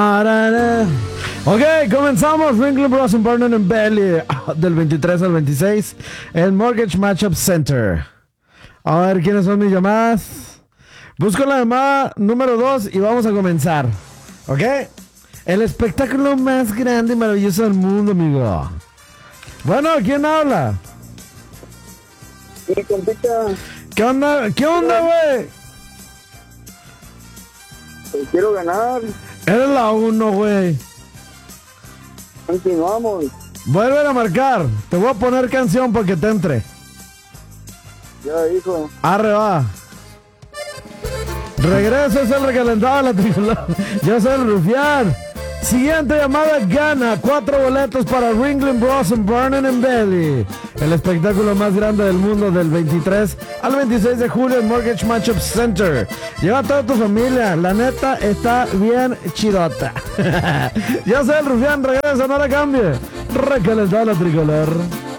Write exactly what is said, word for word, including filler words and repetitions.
Ok, comenzamos. Ringling Bros and Burning and Belly del veintitrés al veintiséis. El Mortgage Matchup Center. A ver quiénes son mis llamadas. Busco la llamada número dos y vamos a comenzar. Ok. El espectáculo más grande y maravilloso del mundo, amigo. Bueno, ¿quién habla? Sí, compita. ¿Qué onda? ¿Qué onda, güey? Pues quiero ganar. Eres la uno, güey. Continuamos. Vuelve a marcar. Te voy a poner canción para que te entre. Ya, hijo. Arre, va. Regreso, es el recalentado de la tricolor. Yo soy el Rufián. Siguiente llamada gana cuatro boletos para Ringling Bros and Burning and Belly, el espectáculo más grande del mundo del veintitrés al veintiséis de julio en Mortgage Matchup Center. Lleva a toda tu familia, la neta está bien chidota. Yo soy el Rufián, regresa, no la cambie. Recalentado la tricolor.